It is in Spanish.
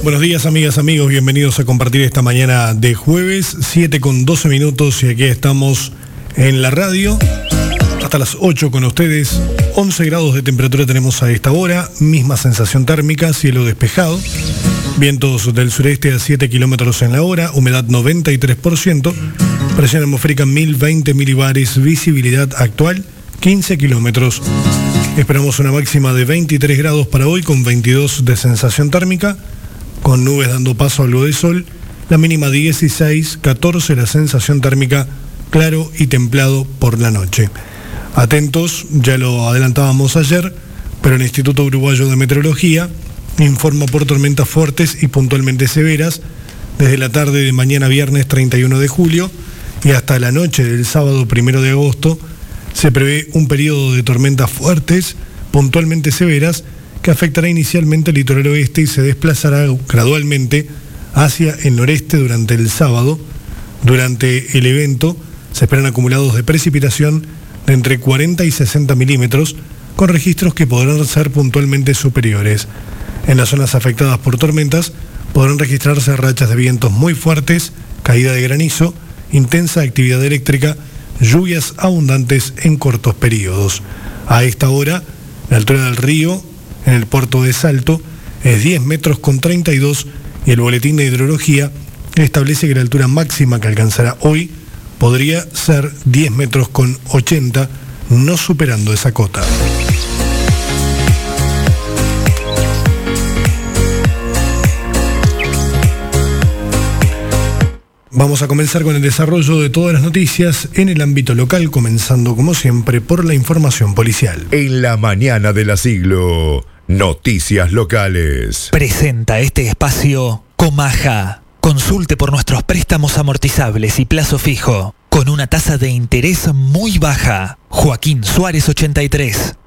Buenos días, amigas, amigos, bienvenidos a compartir esta mañana de jueves, 7:12 y aquí estamos en la radio hasta las 8 con ustedes. 11 grados de temperatura tenemos a esta hora, misma sensación térmica, cielo despejado, vientos del sureste a 7 kilómetros en la hora, humedad 93%, presión atmosférica 1020 milibares, visibilidad actual 15 kilómetros. Esperamos una máxima de 23 grados para hoy con 22 de sensación térmica, con nubes dando paso a algo de sol, la mínima 16, 14 la sensación térmica, claro y templado por la noche. Atentos, ya lo adelantábamos ayer, pero el Instituto Uruguayo de Meteorología informa por tormentas fuertes y puntualmente severas desde la tarde de mañana viernes 31 de julio y hasta la noche del sábado 1 de agosto. Se prevé un periodo de tormentas fuertes, puntualmente severas, que afectará inicialmente el litoral oeste y se desplazará gradualmente hacia el noreste durante el sábado. Durante el evento se esperan acumulados de precipitación de entre 40 y 60 milímetros, con registros que podrán ser puntualmente superiores. En las zonas afectadas por tormentas podrán registrarse rachas de vientos muy fuertes, caída de granizo, intensa actividad eléctrica, lluvias abundantes en cortos periodos. A esta hora, la altura del río en el puerto de Salto es 10 metros con 32 y el boletín de hidrología establece que la altura máxima que alcanzará hoy podría ser 10 metros con 80, no superando esa cota. Vamos a comenzar con el desarrollo de todas las noticias en el ámbito local, comenzando como siempre por la información policial. En la mañana de la siglo, noticias locales. Presenta este espacio Comaja. Consulte por nuestros préstamos amortizables y plazo fijo, con una tasa de interés muy baja. Joaquín Suárez 83.